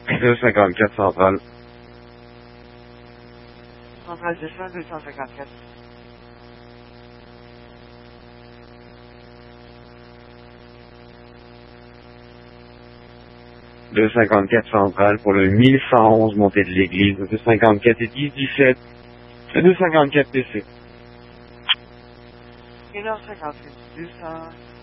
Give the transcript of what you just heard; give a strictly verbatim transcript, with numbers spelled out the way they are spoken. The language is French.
deux cent cinquante-quatre centrale. Centrale descend deux cent cinquante-quatre. deux cent cinquante-quatre centrale pour le mille cent onze montée de l'église. deux cent cinquante-quatre et dix dix-sept. deux cent cinquante-quatre P C. une heure cinquante-huit. deux cent